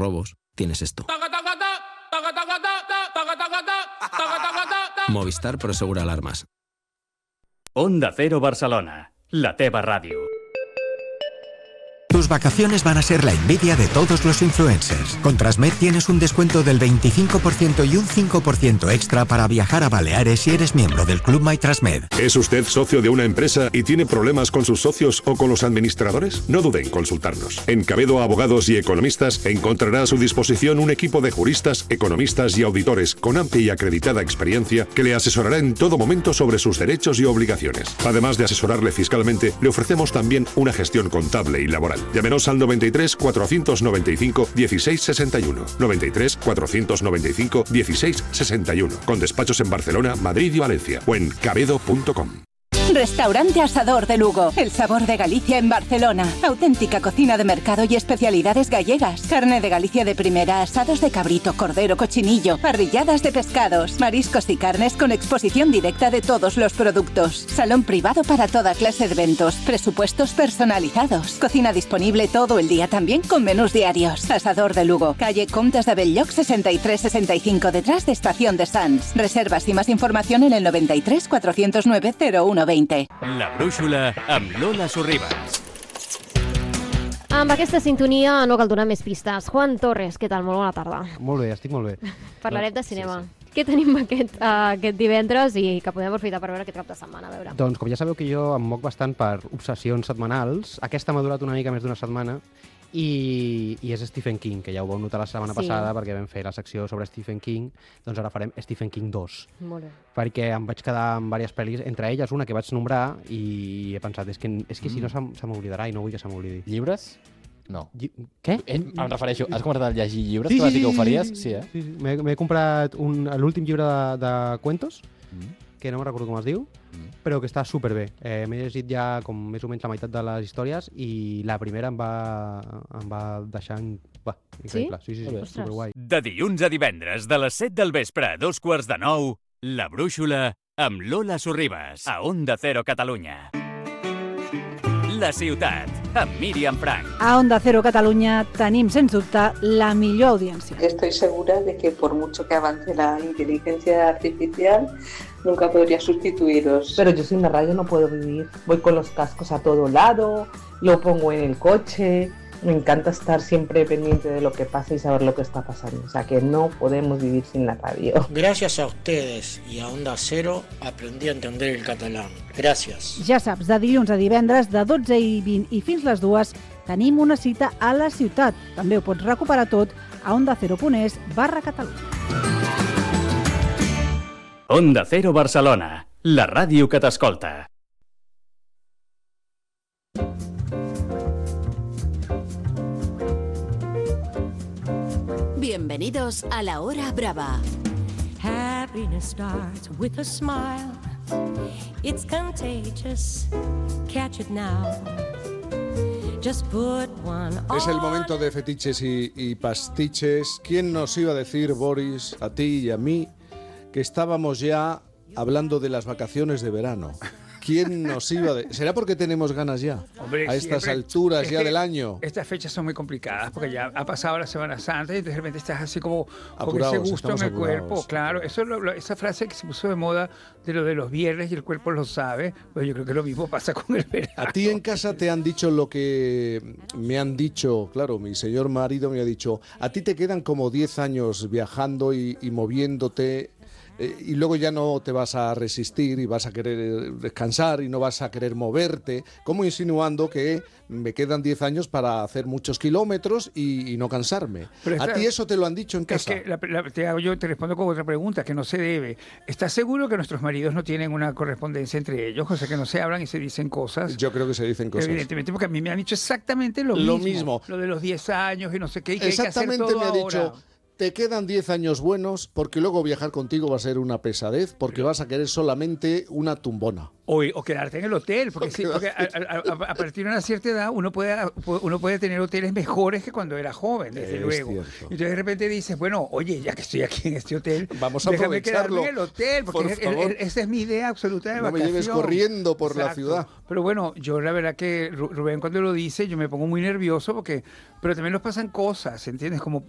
robos, tienes esto. Movistar Prosegura Alarmas. Onda Cero Barcelona, la teva ràdio. Tus vacaciones van a ser la envidia de todos los influencers. Con Transmed tienes un descuento del 25% y un 5% extra para viajar a Baleares si eres miembro del Club My Transmed. ¿Es usted socio de una empresa y tiene problemas con sus socios o con los administradores? No dude en consultarnos. En Cabedo Abogados y Economistas encontrará a su disposición un equipo de juristas, economistas y auditores con amplia y acreditada experiencia que le asesorará en todo momento sobre sus derechos y obligaciones. Además de asesorarle fiscalmente, le ofrecemos también una gestión contable y laboral. Llámenos al 93 495 16 61. 93 495 16 61. Con despachos en Barcelona, Madrid y Valencia. O en cabedo.com. Restaurante Asador de Lugo. El sabor de Galicia en Barcelona. Auténtica cocina de mercado y especialidades gallegas. Carne de Galicia de primera, asados de cabrito, cordero, cochinillo, parrilladas de pescados, mariscos y carnes con exposición directa de todos los productos. Salón privado para toda clase de eventos. Presupuestos personalizados. Cocina disponible todo el día también con menús diarios. Asador de Lugo. Calle Comtes de Bell-lloc 6365 detrás de Estación de Sants. Reservas y más información en el 93 409 0120. La brúixola amb Lola Sorribas. Amb aquesta sintonia no cal donar més pistes. Juan Torres, què tal? Molt bona tarda. Molt bé, estic molt bé. Parlarem de cinema. Sí. Què tenim aquest divendres i que podem aprofitar per veure aquest cap de setmana? A veure. Doncs com ja sabeu que jo em moc bastant per obsessions setmanals, aquesta m'ha durat una mica més d'una setmana i és Stephen King, que ja ho vau notar la setmana passada perquè vam fer la secció sobre Stephen King, doncs ara farem Stephen King 2. Molt bé. Perquè em vaig quedar amb diverses pel·lis, entre elles una que vaig nombrar i he pensat, és que si no se m'oblidarà i no vull que se m'oblidi. Llibres? No. Què? Em refereixo, has començat a llegir llibres? Sí, que vas dir que ho faries? Sí, eh? Sí. M'he comprat l'últim llibre de cuentos, que no me'n recordo com es diu, però que està superbé. M'he llegit ja com més o menys la meitat de les històries i la primera em va deixar increïble. Sí, superguai. De dilluns a divendres, de les 7 del vespre a 8:45, La brúixola amb Lola Sorribas, a Onda Cero Catalunya. La ciutat, amb Míriam Frank. A Onda Cero Catalunya tenim, sens dubte, la millor audiència. Estoy segura de que por mucho que avance la inteligencia artificial, nunca podría sustituiros. Pero yo sin la radio no puedo vivir. Voy con los cascos a todo lado, lo pongo en el coche. Me encanta estar siempre pendiente de lo que pasa y saber lo que está pasando. O sea que no podemos vivir sin la radio. Gracias a ustedes y a Onda Cero aprendí a entender el catalán. Gracias. Ja saps, de dilluns a divendres, de 12:20 i fins les 2, tenim una cita a la ciutat. També ho pots recuperar tot a ondacero.es/Catalunya. Onda Cero Barcelona, la ràdio que t'escolta. Bienvenidos a La Hora Brava. Happiness starts with a smile. It's contagious. Catch it now. Just put one on. Es el momento de fetiches y pastiches. ¿Quién nos iba a decir, Boris, a ti y a mí, que estábamos ya hablando de las vacaciones de verano? ¿Quién nos iba a decir? ¿Será porque tenemos ganas ya? Hombre, a estas alturas ya del año. Estas fechas son muy complicadas porque ya ha pasado la Semana Santa y de repente estás así como apurados, con ese gusto en el apurados, cuerpo. Claro, eso esa frase que se puso de moda de lo de los viernes y el cuerpo lo sabe, pues yo creo que lo mismo pasa con el verano. A ti en casa te han dicho lo que me han dicho, claro, mi señor marido me ha dicho, a ti te quedan como 10 años viajando y moviéndote. Y luego ya no te vas a resistir y vas a querer descansar y no vas a querer moverte, como insinuando que me quedan 10 años para hacer muchos kilómetros y no cansarme. ¿A ti eso te lo han dicho en casa? Es que te respondo con otra pregunta, que no se debe. ¿Estás seguro que nuestros maridos no tienen una correspondencia entre ellos? O sea, que no se hablan y se dicen cosas. Yo creo que se dicen cosas. Evidentemente, porque a mí me han dicho exactamente lo mismo. Lo de los 10 años y no sé qué, y que exactamente hay que hacer todo me ha dicho... ahora. Te quedan 10 años buenos porque luego viajar contigo va a ser una pesadez porque vas a querer solamente una tumbona. O quedarte en el hotel, porque a partir de una cierta edad uno puede tener hoteles mejores que cuando era joven, desde luego. Cierto. Y entonces de repente dices, bueno, oye, ya que estoy aquí en este hotel, vamos a déjame aprovecharlo. quedarme en el hotel, porque esa es mi idea absoluta de vacación. No me lleves corriendo por la ciudad. Pero bueno, yo la verdad que Rubén cuando lo dice, yo me pongo muy nervioso pero también nos pasan cosas, ¿entiendes? Como